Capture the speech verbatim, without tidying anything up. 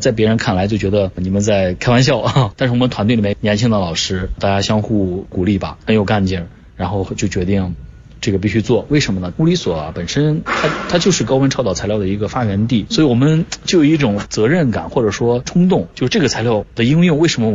在别人看来就觉得你们在开玩笑啊，但是我们团队里面年轻的老师，大家相互鼓励吧，很有干劲，然后就决定这个必须做。为什么呢？物理所啊本身它它就是高温超导材料的一个发源地，所以我们就有一种责任感或者说冲动，就是这个材料的应用为什么